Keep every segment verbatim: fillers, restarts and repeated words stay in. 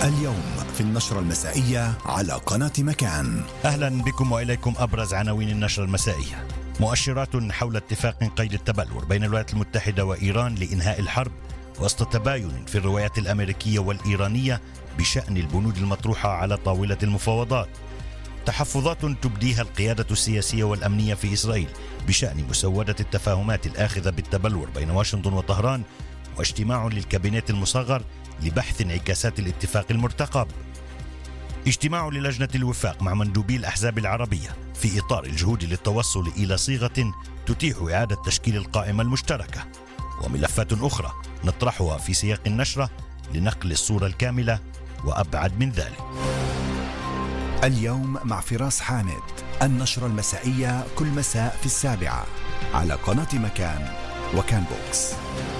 اليوم في النشرة المسائية على قناة مكان. أهلا بكم وإليكم أبرز عناوين النشرة المسائية. مؤشرات حول اتفاق قيد التبلور بين الولايات المتحدة وإيران لإنهاء الحرب وسط تباين في الروايات الأمريكية والإيرانية بشأن البنود المطروحة على طاولة المفاوضات. تحفظات تبديها القيادة السياسية والأمنية في إسرائيل بشأن مسودة التفاهمات الآخذة بالتبلور بين واشنطن وطهران، واجتماع للكابينت المصغر لبحث انعكاسات الاتفاق المرتقب. اجتماع للجنة الوفاق مع مندوبي الأحزاب العربية في إطار الجهود للتوصل إلى صيغة تتيح إعادة تشكيل القائمة المشتركة. وملفات أخرى نطرحها في سياق النشرة لنقل الصورة الكاملة وأبعد من ذلك. اليوم مع فراس حامد، النشرة المسائية كل مساء في السابعة على قناة مكان وكان بوكس.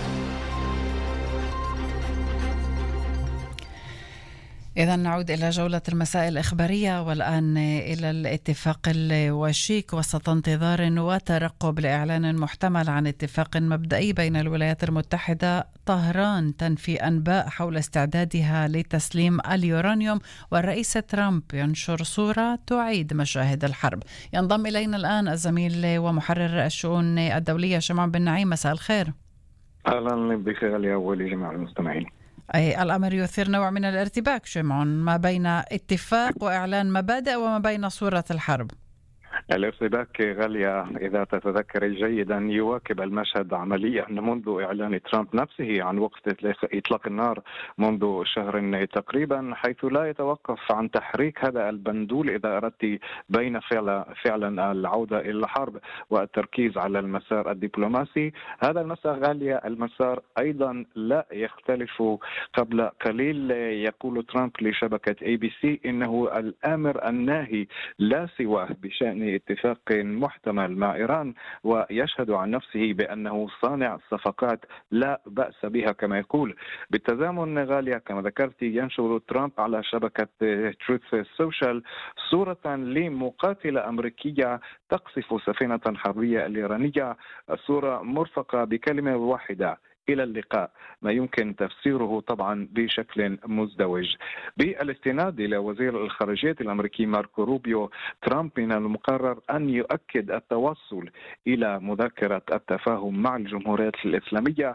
إذا نعود إلى جولة المساء الإخبارية، والآن إلى الاتفاق الوشيك وسط انتظار وترقب لإعلان محتمل عن اتفاق مبدئي بين الولايات المتحدة. طهران تنفي أنباء حول استعدادها لتسليم اليورانيوم، والرئيس ترامب ينشر صورة تعيد مشاهد الحرب. ينضم إلينا الآن الزميل ومحرر الشؤون الدولية شمعون بن نعيم. مساء الخير. أهلا بك غالية ولجميع المستمعين. أي الأمر يثير نوع من الارتباك شمعون ما بين اتفاق وإعلان مبادئ وما بين صورة الحرب. الارتباك غالية إذا تتذكر جيدا يواكب المشهد عمليا منذ إعلان ترامب نفسه عن وقف إطلاق النار منذ شهر تقريبا، حيث لا يتوقف عن تحريك هذا البندول إذا أردت بين فعلا, فعلا العودة إلى الحرب والتركيز على المسار الدبلوماسي. هذا المسار غالية المسار أيضا لا يختلف. قبل قليل يقول ترامب لشبكة اي بي سي إنه الآمر الناهي لا سواه بشأن اتفاق محتمل مع إيران، ويشهد عن نفسه بأنه صانع صفقات لا بأس بها كما يقول. بالتزامن غالية كما ذكرت ينشر ترامب على شبكة تروث سوشيال صورة لمقاتلة أمريكية تقصف سفينة حربية الإيرانية، صورة مرفقة بكلمة واحدة: إلى اللقاء، ما يمكن تفسيره طبعا بشكل مزدوج. بالاستناد إلى وزير الخارجية الأمريكي ماركو روبيو، ترامب من المقرر أن يؤكد التوصل إلى مذكرة التفاهم مع الجمهورية الإسلامية